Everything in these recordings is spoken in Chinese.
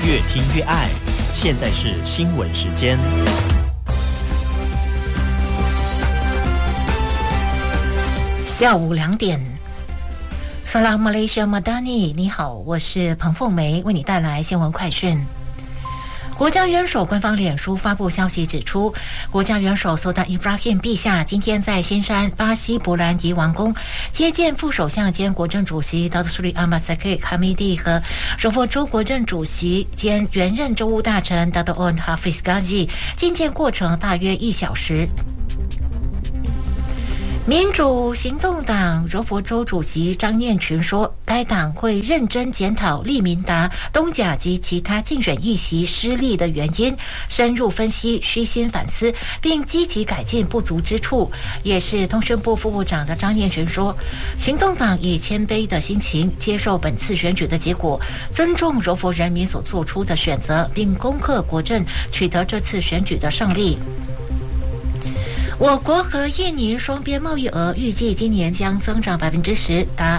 越听越爱。现在是新闻时间。 下午2点。Salam Malaysia Madani， 你好，我是彭凤梅，为你带来新闻快讯。国家元首官方脸书发布消息指出，国家元首苏丹伊布拉欣陛下今天在新山巴西伯兰伊王宫接见副首相兼国政主席达苏里阿马萨克哈米蒂和柔佛州国政主席兼原任州务大臣达多恩哈菲斯嘎吉，觐见过程大约1小时。民主行动党柔佛州主席张念群说，该党会认真检讨利民达、东甲及其他竞选议席失利的原因，深入分析、虚心反思，并积极改进不足之处。也是通讯部副部长的张念群说，行动党以谦卑的心情接受本次选举的结果，尊重柔佛人民所做出的选择，并攻克国政，取得这次选举的胜利。我国和印尼双边贸易额预计今年将增长10%，达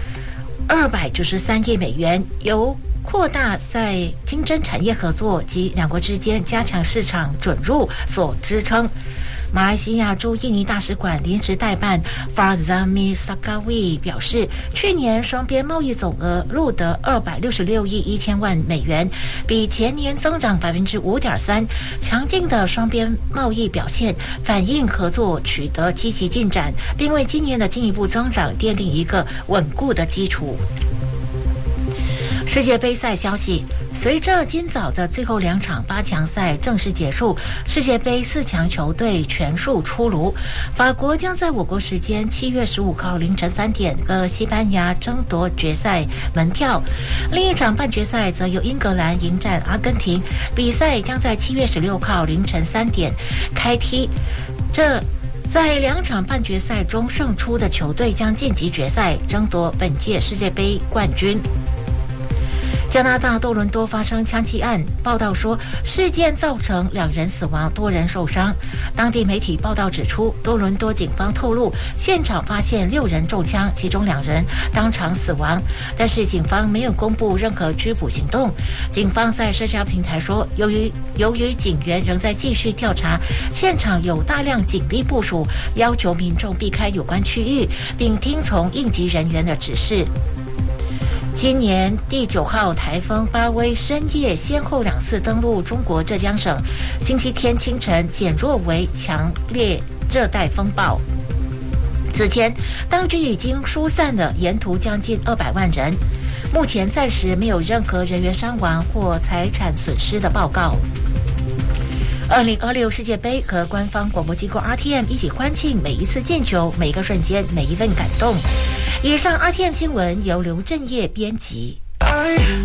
293亿美元，由扩大在经侦产业合作及两国之间加强市场准入所支撑。马来西亚驻印尼大使馆临时代办 Farzami Sakawi 表示，去年双边贸易总额录得266亿1000万美元，比前年增长5.3%。强劲的双边贸易表现反映合作取得积极进展，并为今年的进一步增长奠定一个稳固的基础。世界杯赛消息，随着今早的最后2场8强赛正式结束，世界杯4强球队全数出炉。法国将在我国时间7月15号凌晨3点和西班牙争夺决赛门票。另一场半决赛则由英格兰迎战阿根廷，比赛将在7月16号凌晨3点开踢。在2场半决赛中胜出的球队将晋级决赛，争夺本届世界杯冠军。加拿大多伦多发生枪击案，报道说事件造成2人死亡，多人受伤。当地媒体报道指出，多伦多警方透露，现场发现6人中枪，其中2人当场死亡，但是警方没有公布任何拘捕行动。警方在社交平台说，由于警员仍在继续调查，现场有大量警力部署，要求民众避开有关区域，并听从应急人员的指示。今年第9号台风巴威深夜先后2次登陆中国浙江省，星期天清晨减弱为强烈热带风暴。此前，当局已经疏散了沿途将近200万人，目前暂时没有任何人员伤亡或财产损失的报告。2026世界杯和官方广播机构 RTM 一起欢庆每一次进球、每一个瞬间、每一份感动。以上 RTM 新闻由刘正业编辑。